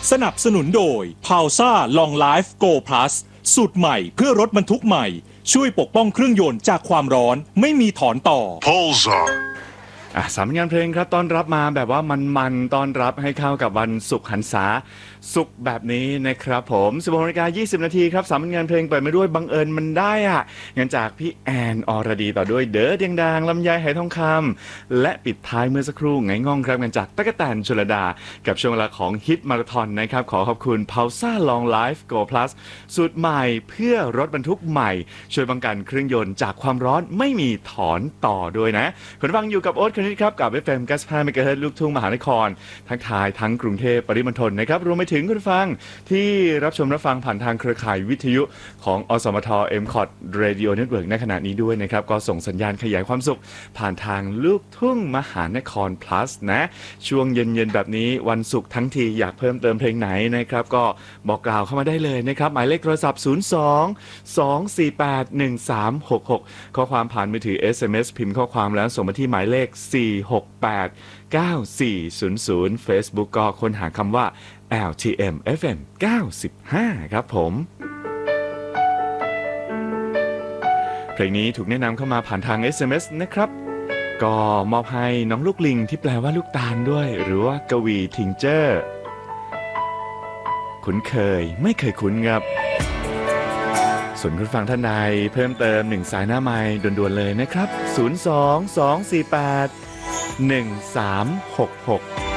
สนับสนุนโดย p a u s a Long Life Go Plus สูตรใหม่เพื่อรถบรรทุกใหม่ช่วยปกป้องเครื่องยนต์จากความร้อนไม่มีถอนต่อ Pulsar สามงานเพลงครับต้อนรับมาแบบว่ามันต้อนรับให้เข้ากับวันศุกร์หันษาศุกร์แบบนี้นะครับผม16:20 น.ครับสามงานเพลงเปิดมาด้วยบังเอิญมันได้งานจากพี่แอนอรดีต่อด้วยเด๋อเดียงดางลำไยไหทองคำและปิดท้ายเมื่อสักครู่ไงง่องครับงานจากตั๊กแตนชลดากับช่วงเวลาของฮิตมาราธอนนะครับขอขอบคุณ Pulsar Long Life Go Plus สูตรใหม่เพื่อรถบรรทุกใหม่ช่วยป้องกันเครื่องยนต์จากความร้อนไม่มีถอนต่อด้วยนะคุณฟังอยู่กับโอ๊ตคณิตครับกับ FM 95 MHz ลูกทุ่งมหานครทั้งทายทั้งกรุงเทพปริมณฑลนะครับรวมไปถึงคุณฟังที่รับชมรับฟังผ่านทางเครือข่ายวิทยุของอสมท MCOT Radio Network ในขณะนี้ด้วยนะครับก็ส่งสัญญาณขยายความสุขผ่านทางลูกทุ่งมหานคร plus นะช่วงเย็นๆแบบนี้วันศุกร์ทั้งทีอยากเพิ่มเติมเพลงไหนนะครับก็บอกกล่าวเข้ามาได้เลยนะครับหมายเลขโทรศัพท์02-248-1366ข้อความผ่านมือถือ SMS พิมพ์ข้อความแล้วส่งมาที่หมายเลข4689400 Facebook ก็ค้นหาคำว่า LTM FM 95ครับผมเพลงนี้ถูกแนะนำเข้ามาผ่านทาง SMS นะครับก็มอบให้น้องลูกลิงที่แปลว่าลูกตาลด้วยหรือว่ากวีทิงเจอร์คุ้นเคยไม่เคยคุ้นครับส่วนคุณฟังท่านใดเพิ่มเติม1สายหน้าไมค์ด่วนๆเลยนะครับ022481366